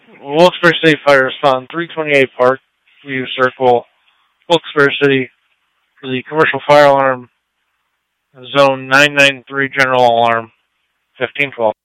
Wilkes-Barre City Fire Response, 328 Park View Circle, Wilkes-Barre City, for the commercial fire alarm, zone 993 general alarm, 1512.